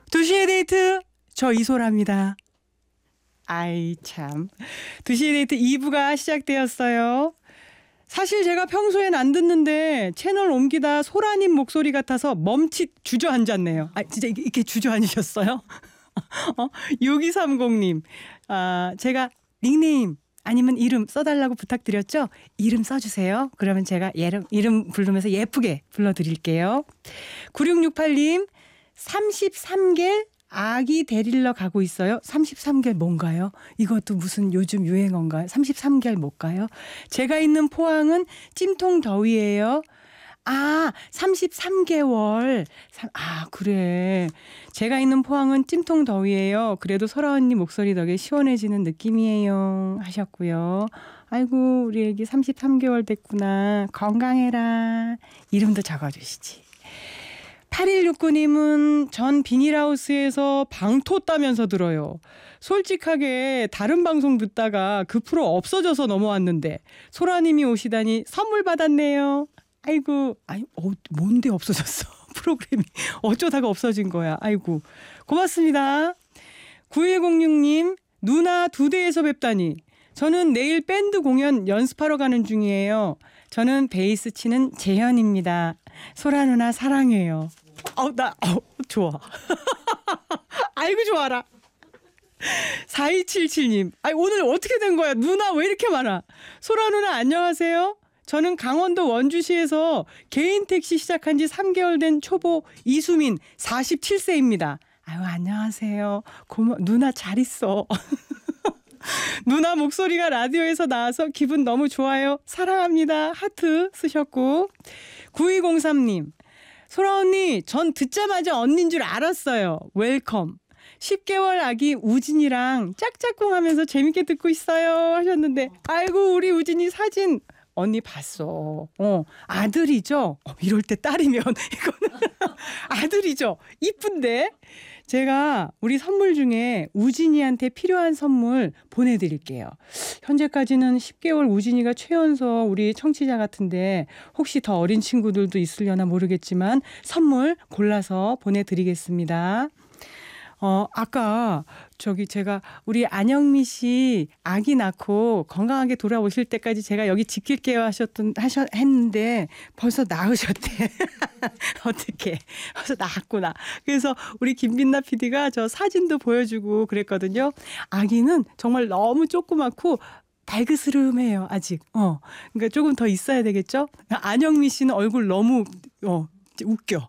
2시의 데이트 저 이소라입니다. 아이 참 2시의 데이트 2부가 시작되었어요. 사실 제가 평소엔 안 듣는데 채널 옮기다 소라님 목소리 같아서 멈칫 주저앉았네요. 아 진짜 이렇게 주저앉으셨어요? 6230님 제가 닉네임 아니면 이름 써달라고 부탁드렸죠? 이름 써주세요. 그러면 제가 이름 부르면서 예쁘게 불러드릴게요. 9668님 33개월 아기 데리러 가고 있어요. 33개월 뭔가요? 이것도 무슨 요즘 유행어인가요? 33개월 뭘까요? 제가 있는 포항은 찜통 더위예요. 33개월. 그래. 제가 있는 포항은 찜통 더위예요. 그래도 소라 언니 목소리 덕에 시원해지는 느낌이에요. 하셨고요. 아이고 우리 애기 33개월 됐구나. 건강해라. 이름도 적어주시지. 8169님은 전 비닐하우스에서 방토 따면서 들어요. 솔직하게 다른 방송 듣다가 그 프로 없어져서 넘어왔는데 소라님이 오시다니 선물 받았네요. 아이고, 뭔데 없어졌어? 프로그램이 어쩌다가 없어진 거야. 아이고, 고맙습니다. 9106님, 누나 2대에서 뵙다니. 저는 내일 밴드 공연 연습하러 가는 중이에요. 저는 베이스 치는 재현입니다. 소라 누나 사랑해요. 좋아. 아이고 좋아라. 4277님. 오늘 어떻게 된 거야? 누나 왜 이렇게 많아? 소라 누나 안녕하세요. 저는 강원도 원주시에서 개인 택시 시작한 지 3개월 된 초보 이수민 47세입니다. 안녕하세요. 누나 잘 있어. 누나 목소리가 라디오에서 나와서 기분 너무 좋아요. 사랑합니다. 하트 쓰셨고 9203님. 소라 언니 전 듣자마자 언니인 줄 알았어요. 웰컴. 10개월 아기 우진이랑 짝짝꿍 하면서 재밌게 듣고 있어요 하셨는데 아이고 우리 우진이 사진 언니 봤어. 아들이죠? 이럴 때 딸이면 이거는 아들이죠? 이쁜데? 제가 우리 선물 중에 우진이한테 필요한 선물 보내드릴게요. 현재까지는 10개월 우진이가 최연소 우리 청취자 같은데 혹시 더 어린 친구들도 있으려나 모르겠지만 선물 골라서 보내드리겠습니다. 아까 제가 우리 안영미 씨 아기 낳고 건강하게 돌아오실 때까지 제가 여기 지킬게요 했는데 벌써 낳으셨대. 어떻게? 벌써 낳았구나. 그래서 우리 김빈나 PD가 저 사진도 보여주고 그랬거든요. 아기는 정말 너무 조그맣고 달그스름해요 아직. 그러니까 조금 더 있어야 되겠죠? 안영미 씨는 얼굴 너무 웃겨.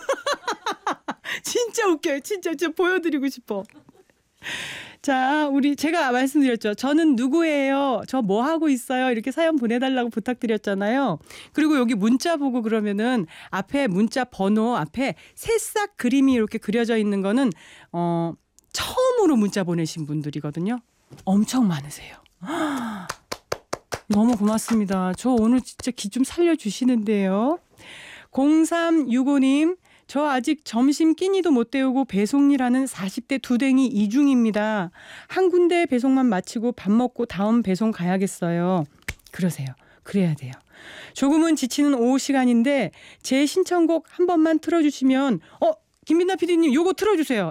진짜 웃겨요. 진짜 보여드리고 싶어. 자, 제가 말씀드렸죠. 저는 누구예요? 저 뭐 하고 있어요? 이렇게 사연 보내달라고 부탁드렸잖아요. 그리고 여기 문자 보고 그러면은 앞에 문자 번호 앞에 새싹 그림이 이렇게 그려져 있는 거는 처음으로 문자 보내신 분들이거든요. 엄청 많으세요. 너무 고맙습니다. 저 오늘 진짜 기 좀 살려주시는데요. 0365님. 저 아직 점심 끼니도 못 때우고 배송일하는 40대 두댕이 이중입니다. 한 군데 배송만 마치고 밥 먹고 다음 배송 가야겠어요. 그러세요. 그래야 돼요. 조금은 지치는 오후 시간인데 제 신청곡 한 번만 틀어주시면 김민나 PD님 요거 틀어주세요.